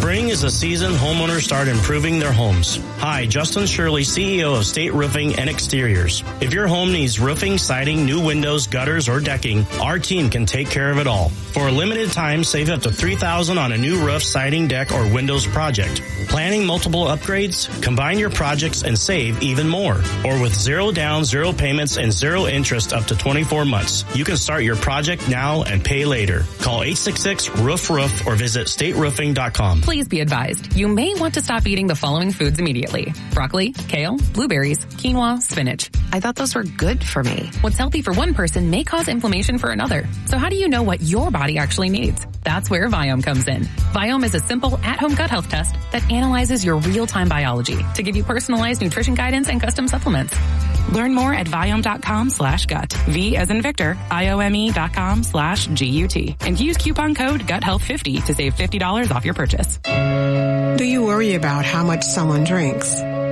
Spring is the season homeowners start improving their homes. Hi, Justin Shirley, CEO of State Roofing and Exteriors. If your home needs roofing, siding, new windows, gutters, or decking, our team can take care of it all. For a limited time, save up to $3,000 on a new roof, siding, deck, or windows project. Planning multiple upgrades? Combine your projects and save even more. Or with zero down, zero payments, and zero interest up to 24 months. You can start your project now and pay later. Call 866-ROOF-ROOF or visit stateroofing.com. Please be advised, you may want to stop eating the following foods immediately. Broccoli, kale, blueberries, quinoa, spinach. I thought those were good for me. What's healthy for one person may cause inflammation for another. So how do you know what your body actually needs? That's where Viome comes in. Viome is a simple at-home gut health test that analyzes your real-time biology to give you personalized nutrition guidance and custom supplements. Learn more at Viome.com/gut. V as in Victor, IOME.com/GUT. And use coupon code GUTHEALTH50 to save $50 off your purchase. Do you worry about how much someone drinks?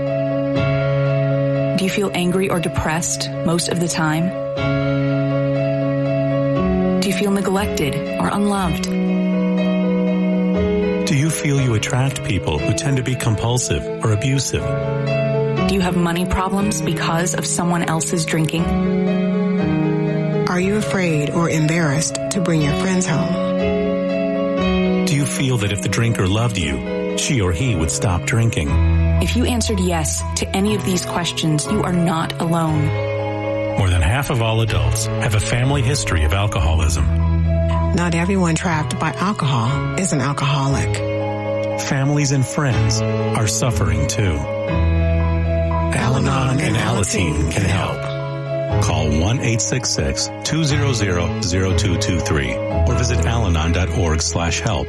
Do you feel angry or depressed most of the time? Do you feel neglected or unloved? Do you feel you attract people who tend to be compulsive or abusive? Do you have money problems because of someone else's drinking? Are you afraid or embarrassed to bring your friends home? Do you feel that if the drinker loved you, she or he would stop drinking? If you answered yes to any of these questions, you are not alone. More than half of all adults have a family history of alcoholism. Not everyone trapped by alcohol is an alcoholic. Families and friends are suffering too. Al-Anon and Alateen can help. Call 1-866-200-0223 or visit alanon.org/help.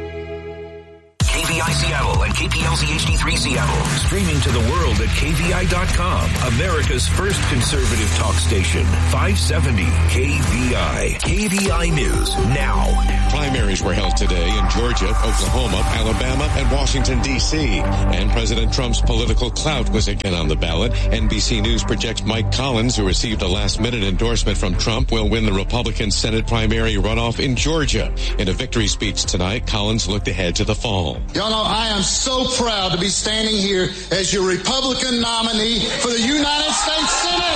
KVI Seattle and KPLZ HD3 Seattle. Streaming to the world at KVI.com. America's first conservative talk station. 570 KVI. KVI News now. Primaries were held today in Georgia, Oklahoma, Alabama, and Washington, D.C. And President Trump's political clout was again on the ballot. NBC News projects Mike Collins, who received a last-minute endorsement from Trump, will win the Republican Senate primary runoff in Georgia. In a victory speech tonight, Collins looked ahead to the fall. Y'all know I am so proud to be standing here as your Republican nominee for the United States Senate.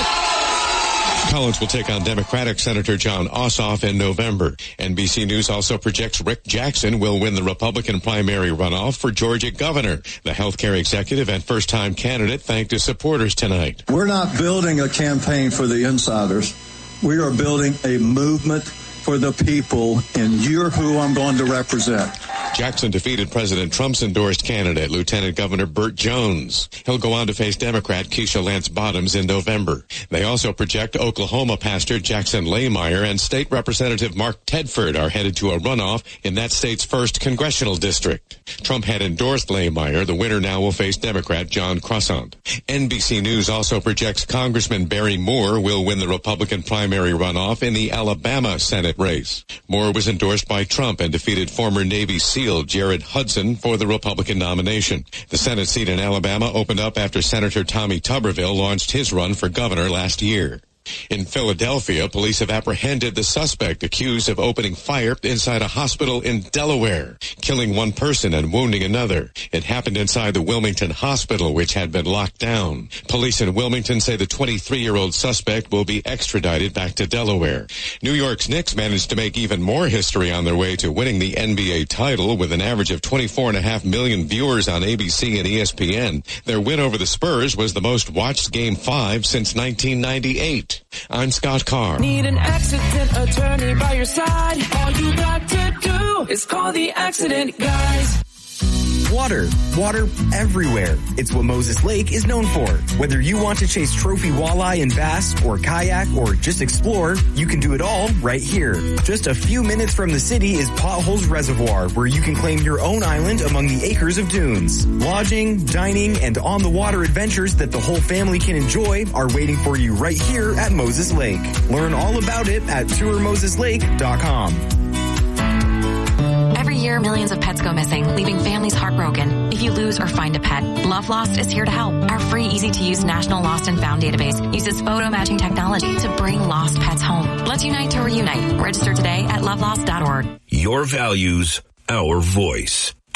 Collins will take on Democratic Senator John Ossoff in November. NBC News also projects Rick Jackson will win the Republican primary runoff for Georgia governor. The healthcare executive and first-time candidate thanked his supporters tonight. We're not building a campaign for the insiders. We are building a movement for the people, and you're who I'm going to represent. Jackson defeated President Trump's endorsed candidate, Lieutenant Governor Burt Jones. He'll go on to face Democrat Keisha Lance Bottoms in November. They also project Oklahoma pastor Jackson Lahmeyer and State Representative Mark Tedford are headed to a runoff in that state's first congressional district. Trump had endorsed Lahmeyer. The winner now will face Democrat John Croissant. NBC News also projects Congressman Barry Moore will win the Republican primary runoff in the Alabama Senate race. Moore was endorsed by Trump and defeated former Navy SEAL Jared Hudson for the Republican nomination. The Senate seat in Alabama opened up after Senator Tommy Tuberville launched his run for governor last year. In Philadelphia, police have apprehended the suspect accused of opening fire inside a hospital in Delaware, killing one person and wounding another. It happened inside the Wilmington Hospital, which had been locked down. Police in Wilmington say the 23-year-old suspect will be extradited back to Delaware. New York's Knicks managed to make even more history on their way to winning the NBA title with an average of 24.5 million viewers on ABC and ESPN. Their win over the Spurs was the most watched Game 5 since 1998. I'm Scott Carr. Need an accident attorney by your side. All you got to do is call the accident guys. Water everywhere. It's what Moses Lake is known for. Whether you want to chase trophy walleye and bass or kayak or just explore, you can do it all right here. Just a few minutes from the city is Potholes Reservoir, where you can claim your own island among the acres of dunes. Lodging, dining, and on-the-water adventures that the whole family can enjoy are waiting for you right here at Moses Lake. Learn all about it at tourmoseslake.com. Every year, millions of pets go missing, leaving families heartbroken. If you lose or find a pet, Love Lost is here to help. Our free, easy-to-use National Lost and Found database uses photo matching technology to bring lost pets home. Let's unite to reunite. Register today at lovelost.org. Your values, our voice.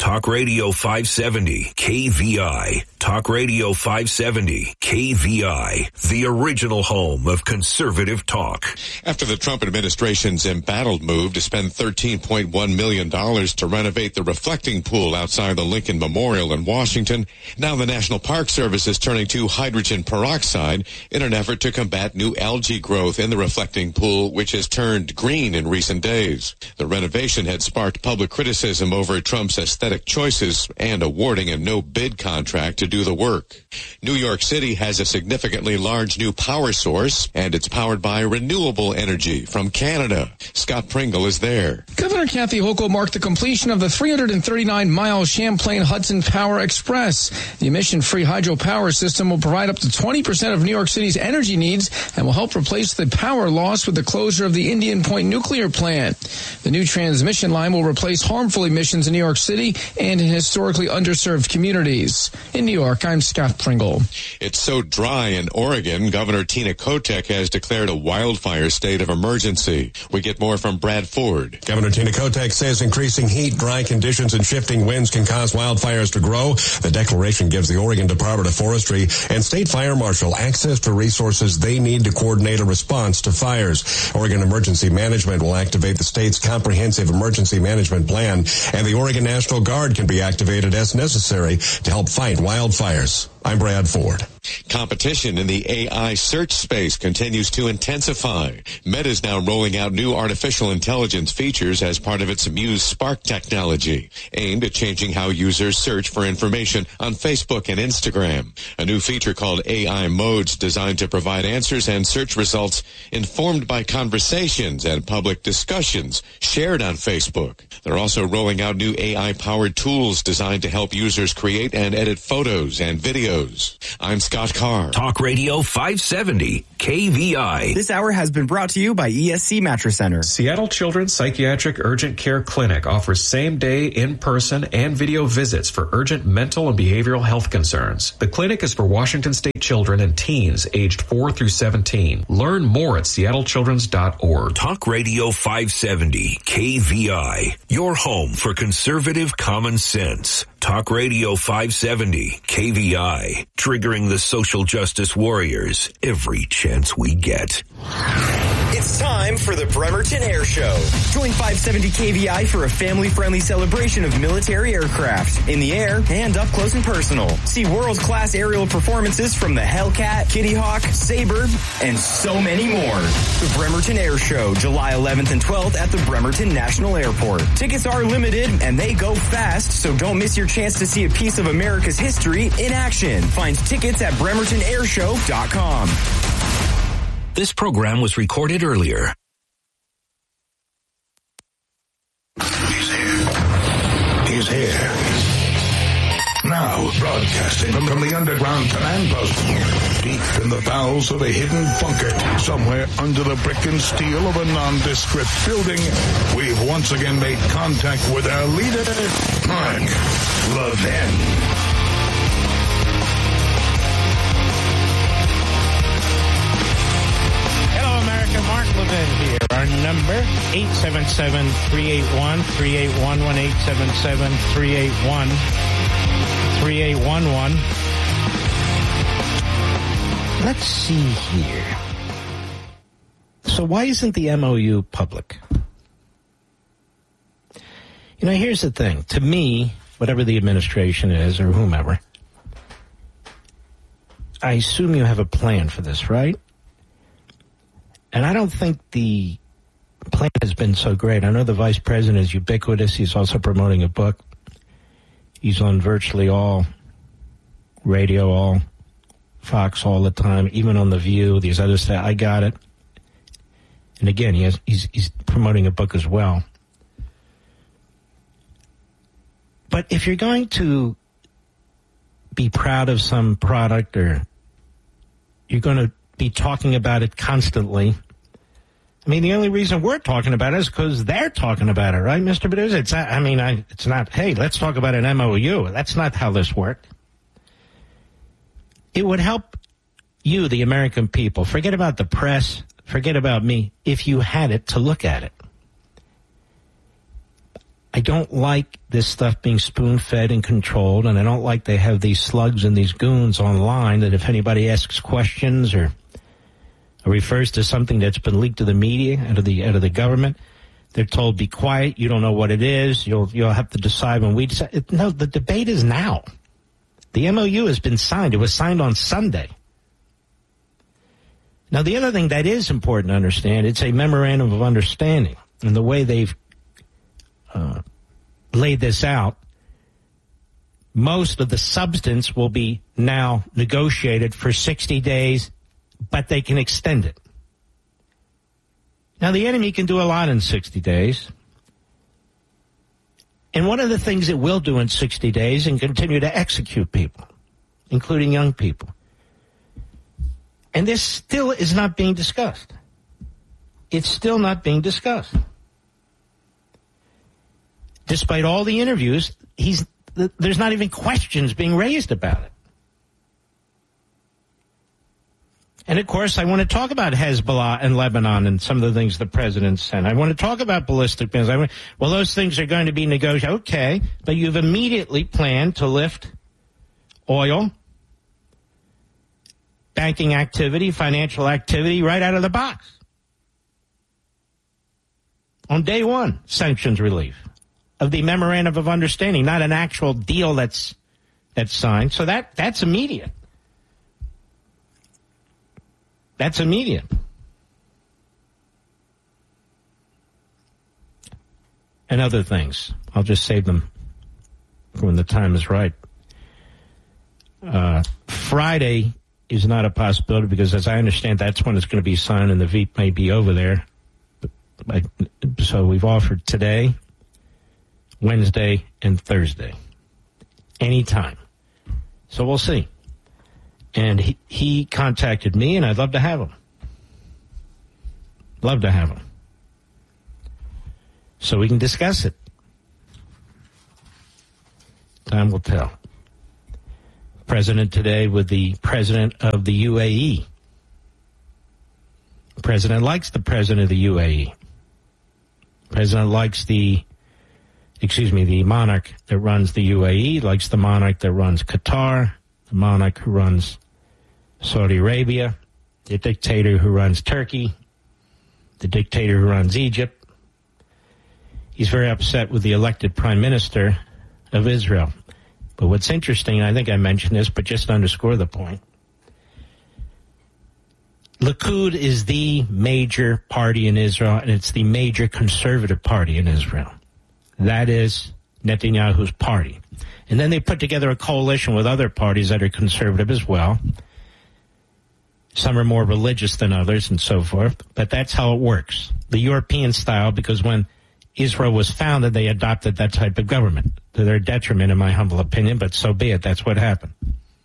Talk Radio 570 KVI. Talk Radio 570 KVI, the original home of conservative talk. After the Trump administration's embattled move to spend $13.1 million to renovate the reflecting pool outside the Lincoln Memorial in Washington, now the National Park Service is turning to hydrogen peroxide in an effort to combat new algae growth in the reflecting pool, which has turned green in recent days. The renovation had sparked public criticism over Trump's aesthetic choices and awarding a no-bid contract to do the work. New York City has a significantly large new power source, and it's powered by renewable energy from Canada. Scott Pringle is there. Governor Kathy Hochul marked the completion of the 339-mile Champlain-Hudson Power Express. The emission-free hydropower system will provide up to 20% of New York City's energy needs and will help replace the power lost with the closure of the Indian Point nuclear plant. The new transmission line will replace harmful emissions in New York City and in historically underserved communities. In New York, I'm Scott Pringle. It's so dry in Oregon, Governor Tina Kotek has declared a wildfire state of emergency. We get more from Brad Ford. Governor Tina Kotek says increasing heat, dry conditions, and shifting winds can cause wildfires to grow. The declaration gives the Oregon Department of Forestry and State Fire Marshal access to resources they need to coordinate a response to fires. Oregon Emergency Management will activate the state's comprehensive emergency management plan, and the Oregon National Guard can be activated as necessary to help fight wildfires. I'm Brad Ford. Competition in the AI search space continues to intensify. Meta is now rolling out new artificial intelligence features as part of its Muse Spark technology, aimed at changing how users search for information on Facebook and Instagram. A new feature called AI Modes designed to provide answers and search results informed by conversations and public discussions shared on Facebook. They're also rolling out new AI-powered tools designed to help users create and edit photos and videos. I'm Scott Carr. Talk Radio 570 KVI. This hour has been brought to you by ESC Mattress Center. Seattle Children's Psychiatric Urgent Care Clinic offers same-day, in-person, and video visits for urgent mental and behavioral health concerns. The clinic is for Washington State children and teens aged 4 through 17. Learn more at seattlechildrens.org. Talk Radio 570 KVI, your home for conservative common sense. Talk Radio 570 KVI, triggering the social justice warriors every chance we get. It's time for the Bremerton Air Show. Join 570 KVI for a family-friendly celebration of military aircraft in the air and up close and personal. See world-class aerial performances from the Hellcat, Kitty Hawk, Sabre, and so many more. The Bremerton Air Show, July 11th and 12th at the Bremerton National Airport. Tickets are limited and they go fast, so don't miss your chance to see a piece of America's history in action. Find tickets at bremertonairshow.com. This program was recorded earlier. He's here. He's here. Now, broadcasting from the underground command post, deep in the bowels of a hidden bunker, somewhere under the brick and steel of a nondescript building, we've once again made contact with our leader, Mark Levin. Mark Levin here. Our number, 877-381-3811, 877-381-3811. Let's see here. So why isn't the MOU public? You know, here's the thing. To me, whatever the administration is or whomever, I assume you have a plan for this, right? And I don't think the plan has been so great. I know the vice president is ubiquitous. He's also promoting a book. He's on virtually all radio, all Fox all the time, even on The View, these other stuff. I got it. And again, he's promoting a book as well. But if you're going to be proud of some product or you're going to be talking about it constantly. I mean, the only reason we're talking about it is because they're talking about it, right, Mr. Bedouze? It's not, hey, let's talk about an MOU. That's not how this worked. It would help you, the American people, forget about the press, forget about me, if you had it to look at it. I don't like this stuff being spoon-fed and controlled, and I don't like they have these slugs and these goons online that if anybody asks questions or refers to something that's been leaked to the media, out of the government, they're told, be quiet, you don't know what it is, you'll have to decide when we decide. No, the debate is now. The MOU has been signed. It was signed on Sunday. Now, the other thing that is important to understand, it's a memorandum of understanding. And the way they've laid this out, most of the substance will be now negotiated for 60 days, but they can extend it. Now, the enemy can do a lot in 60 days. And one of the things it will do in 60 days and continue to execute people, including young people. And this still is not being discussed. It's still not being discussed. Despite all the interviews, there's not even questions being raised about it. And, of course, I want to talk about Hezbollah and Lebanon and some of the things the president said. I want to talk about ballistic missiles. Well, those things are going to be negotiated. Okay, but you've immediately planned to lift oil, banking activity, financial activity right out of the box. On day one, sanctions relief of the memorandum of understanding, not an actual deal that's signed. So that's immediate. That's immediate. And other things. I'll just save them for when the time is right. Friday is not a possibility because, as I understand, that's when it's going to be signed and the VEEP may be over there. So we've offered today, Wednesday, and Thursday. Anytime. So we'll see. And he contacted me, and I'd love to have him. Love to have him. So we can discuss it. Time will tell. President today with the president of the UAE. The president likes the president of the UAE. The president likes the monarch that runs the UAE, likes the monarch that runs Qatar, the monarch who runs Saudi Arabia, the dictator who runs Turkey, the dictator who runs Egypt. He's very upset with the elected prime minister of Israel. But what's interesting, and I think I mentioned this, but just to underscore the point, Likud is the major party in Israel, and it's the major conservative party in Israel. That is Netanyahu's party. And then they put together a coalition with other parties that are conservative as well. Some are more religious than others and so forth, but that's how it works. The European style, because when Israel was founded, they adopted that type of government to their detriment, in my humble opinion, but so be it. That's what happened.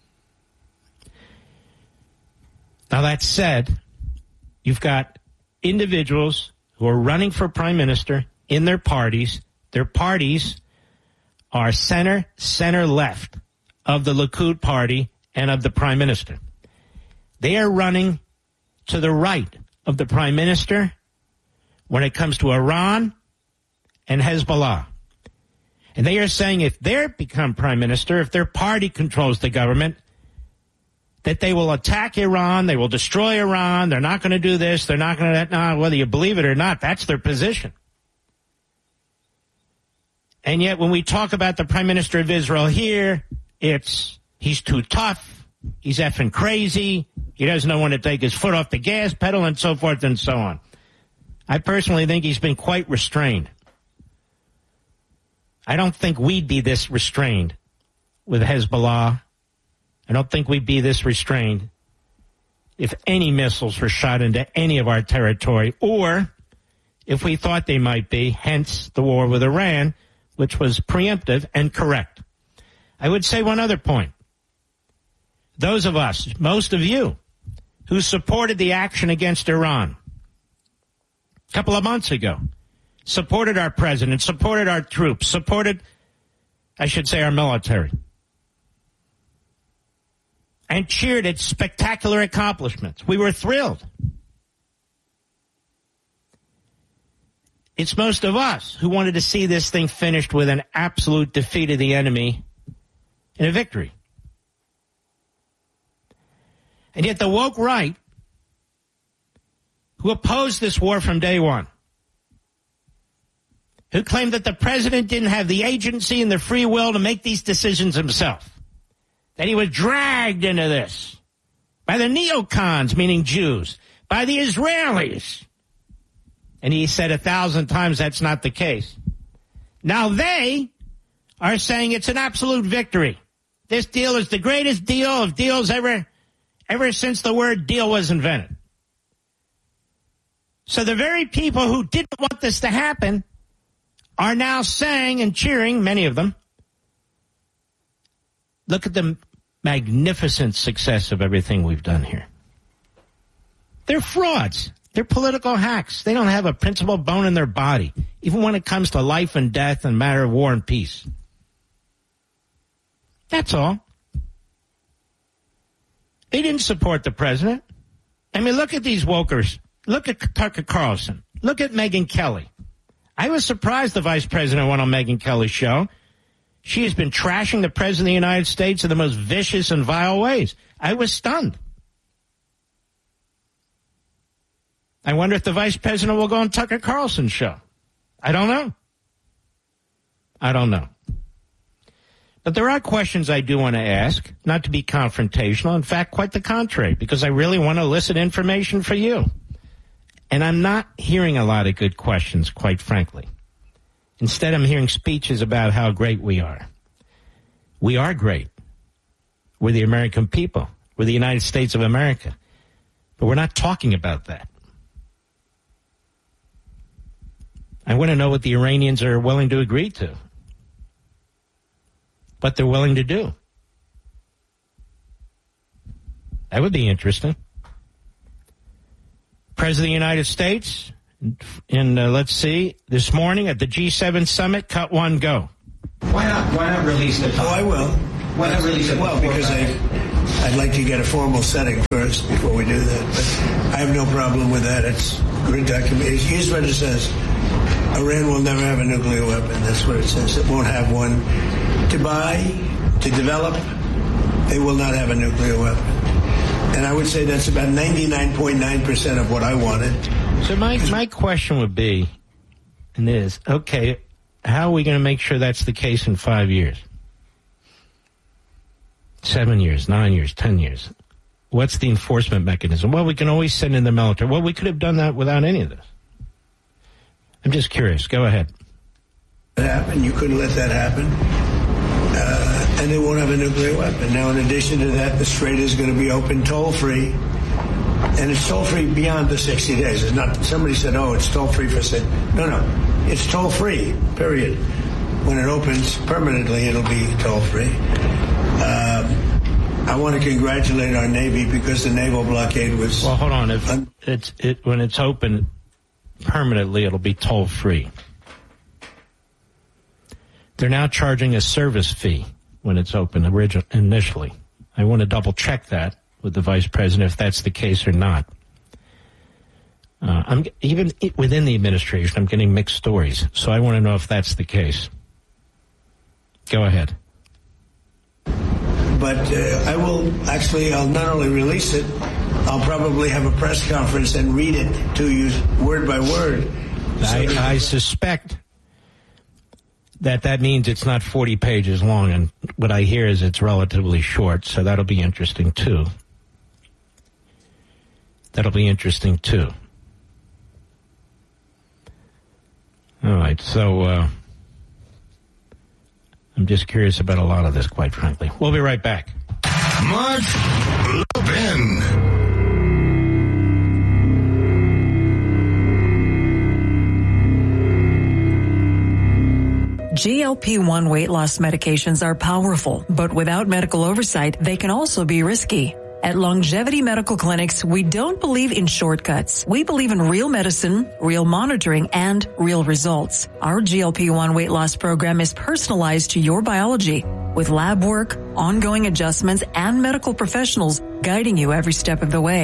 Now, that said, you've got individuals who are running for prime minister in their parties. Their parties are center-left of the Likud party and of the prime minister. They are running to the right of the prime minister when it comes to Iran and Hezbollah. And they are saying if they become prime minister, if their party controls the government, that they will attack Iran, they will destroy Iran, they're not going to do this, they're not going to that. Whether you believe it or not, that's their position. And yet when we talk about the prime minister of Israel here, he's too tough, he's effing crazy, he doesn't know when to take his foot off the gas pedal, and so forth and so on. I personally think he's been quite restrained. I don't think we'd be this restrained with Hezbollah. I don't think we'd be this restrained if any missiles were shot into any of our territory, or if we thought they might be, hence the war with Iran, which was preemptive and correct. I would say one other point. Those of us, most of you, who supported the action against Iran a couple of months ago, supported our president, supported our troops, supported, I should say, our military, and cheered its spectacular accomplishments. We were thrilled. It's most of us who wanted to see this thing finished with an absolute defeat of the enemy and a victory. And yet the woke right, who opposed this war from day one, who claimed that the president didn't have the agency and the free will to make these decisions himself, that he was dragged into this by the neocons, meaning Jews, by the Israelis. And he said 1,000 times that's not the case. Now they are saying it's an absolute victory. This deal is the greatest deal of deals ever since the word deal was invented. So the very people who didn't want this to happen are now saying and cheering, many of them, look at the magnificent success of everything we've done here. They're frauds. They're political hacks. They don't have a principled bone in their body, even when it comes to life and death and matter of war and peace. That's all. They didn't support the president. I mean, look at these wokers. Look at Tucker Carlson. Look at Megyn Kelly. I was surprised the vice president went on Megyn Kelly's show. She has been trashing the president of the United States in the most vicious and vile ways. I was stunned. I wonder if the vice president will go on Tucker Carlson's show. I don't know. But there are questions I do want to ask, not to be confrontational. In fact, quite the contrary, because I really want to elicit information for you. And I'm not hearing a lot of good questions, quite frankly. Instead, I'm hearing speeches about how great we are. We are great. We're the American people. We're the United States of America. But we're not talking about that. I want to know what the Iranians are willing to agree to. What they're willing to do. That would be interesting. President of the United States, let's see, this morning at the G7 summit, cut one, go. Why not release the talk? Oh, I will. Why not release it? Well, because I'd like to get a formal setting first before we do that. But I have no problem with that. It's good document. Here's what it says. Iran will never have a nuclear weapon. That's what it says. It won't have one. To buy, to develop, they will not have a nuclear weapon. And I would say that's about 99.9% of what I wanted. So my question would be, and is, okay, how are we going to make sure that's the case in 5 years? 7 years, 9 years, 10 years? What's the enforcement mechanism? Well, we can always send in the military. Well, we could have done that without any of this. I'm just curious. Go ahead. You couldn't let that happen. And they won't have a nuclear weapon. Now, in addition to that, the Strait is going to be open toll-free. And it's toll-free beyond the 60 days. It's not, somebody said, oh, it's toll-free for... No. It's toll-free, period. When it opens permanently, it'll be toll-free. I want to congratulate our Navy because the naval blockade was... Well, hold on. When it's open permanently, it'll be toll-free. They're now charging a service fee when it's open initially. I want to double-check that with the vice president if that's the case or not. Even within the administration, I'm getting mixed stories, so I want to know if that's the case. Go ahead. But I'll not only release it, I'll probably have a press conference and read it to you word by word. I suspect that means it's not 40 pages long, and what I hear is it's relatively short, so that'll be interesting, too. All right, so I'm just curious about a lot of this, quite frankly. We'll be right back. Mark Levin. GLP-1 weight loss medications are powerful, but without medical oversight, they can also be risky. At Longevity Medical Clinics, we don't believe in shortcuts. We believe in real medicine, real monitoring, and real results. Our GLP-1 weight loss program is personalized to your biology, with lab work, ongoing adjustments, and medical professionals guiding you every step of the way.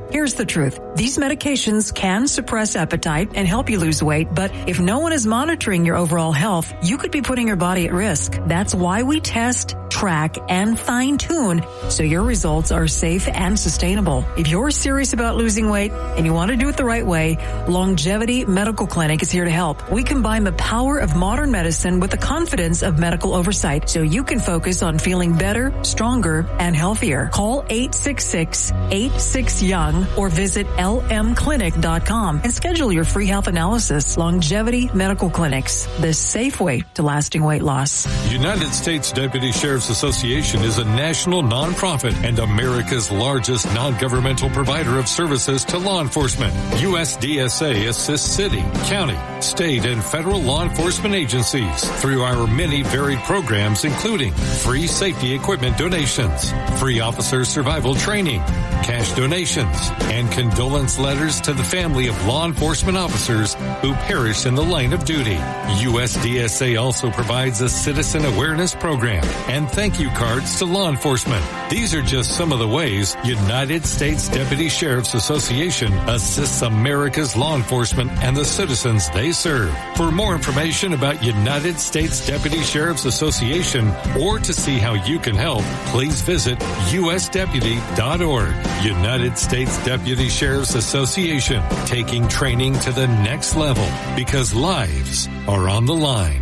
Here's the truth. These medications can suppress appetite and help you lose weight, but if no one is monitoring your overall health, you could be putting your body at risk. That's why we test, track, and fine-tune so your results are safe and sustainable. If you're serious about losing weight and you want to do it the right way, Longevity Medical Clinic is here to help. We combine the power of modern medicine with the confidence of medical oversight so you can focus on feeling better, stronger, and healthier. Call 866-86-YOUNG or visit lmclinic.com and schedule your free health analysis. Longevity Medical Clinics, the safe way to lasting weight loss. United States Deputy Sheriff's Association is a national nonprofit and America's largest non-governmental provider of services to law enforcement. USDSA assists city, county, state, and federal law enforcement agencies through our many varied programs, including free safety equipment donations, free officer survival training, cash donations, and condolence letters to the family of law enforcement officers who perish in the line of duty. USDSA also provides a citizen awareness program and thank you cards to law enforcement. These are just some of the ways United States Deputy Sheriff's Association assists America's law enforcement and the citizens they serve. For more information about United States Deputy Sheriff's Association or to see how you can help, please visit usdeputy.org. United States Deputy Sheriff's Association, taking training to the next level because lives are on the line.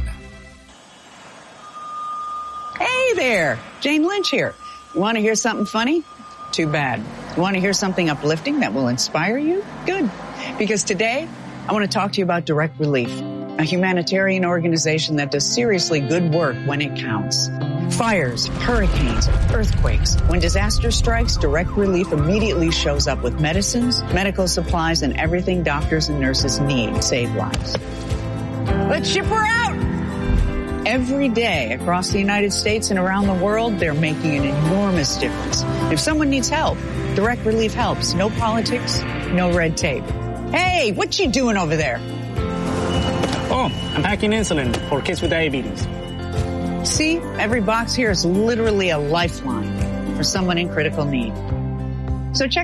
Hey there, Jane Lynch here. You want to hear something funny? Too bad. You want to hear something uplifting that will inspire you? Good. Because today, I want to talk to you about Direct Relief, a humanitarian organization that does seriously good work when it counts. Fires, hurricanes, earthquakes. When disaster strikes, Direct Relief immediately shows up with medicines, medical supplies, and everything doctors and nurses need to save lives. Let's ship her out! Every day across the United States and around the world, they're making an enormous difference. If someone needs help, Direct Relief helps. No politics, no red tape. Hey, what you doing over there? Oh, I'm packing insulin for kids with diabetes. See, every box here is literally a lifeline for someone in critical need. So check